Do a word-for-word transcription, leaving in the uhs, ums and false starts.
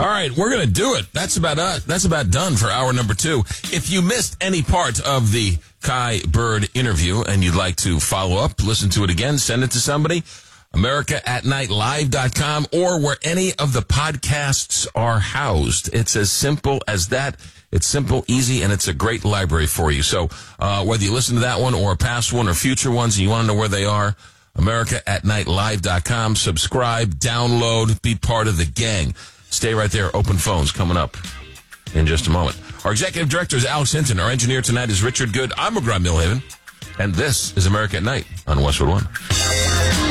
All right, we're going to do it. That's about uh, That's about done for hour number two. If you missed any part of the Kai Bird interview and you'd like to follow up, listen to it again, send it to somebody, America at night live dot com, or where any of the podcasts are housed. It's as simple as that. It's simple, easy, and it's a great library for you. So uh, whether you listen to that one or a past one or future ones and you want to know where they are, America at night live dot com. Subscribe, download, be part of the gang. Stay right there. Open phones coming up in just a moment. Our executive director is Alex Hinton. Our engineer tonight is Richard Good. I'm McGraw Milhaven. And this is America at Night on Westwood One.